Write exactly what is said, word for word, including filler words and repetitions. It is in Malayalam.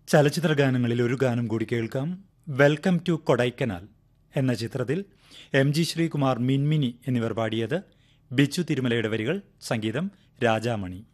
ചലച്ചിത്ര ഗാനങ്ങളിൽ ഒരു ഗാനം കൂടി കേൾക്കാം. വെൽക്കം ടു കൊടൈക്കനാൽ എന്ന ചിത്രത്തിൽ എം ജി ശ്രീകുമാർ, മിൻമിനി എന്നിവർ പാടിയത്. ബിച്ചു തിരുമലയുടെ വരികൾ, സംഗീതം രാജാമണി.